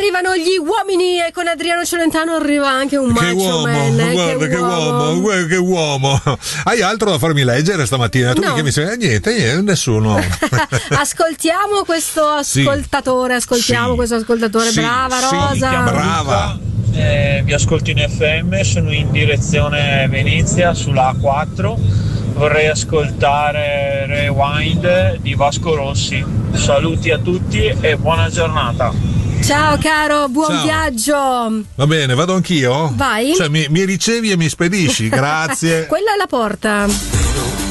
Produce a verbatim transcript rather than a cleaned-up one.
arrivano gli uomini e con Adriano Celentano arriva anche un Che macho uomo, man. eh, guarda che uomo, guarda che uomo. Hai altro da farmi leggere stamattina? Tu No. che mi sei? Eh, niente, niente, nessuno. Ascoltiamo questo Sì. ascoltatore, ascoltiamo Sì. questo ascoltatore. Sì, Brava sì, Rosa. brava. Eh, vi ascolto in F M, sono in direzione Venezia sulla A quattro. Vorrei ascoltare Rewind di Vasco Rossi. Saluti a tutti e buona giornata. Ciao caro, buon Ciao. viaggio. Va bene, vado anch'io? Vai. Cioè mi, mi ricevi e mi spedisci, grazie. Quella è la porta.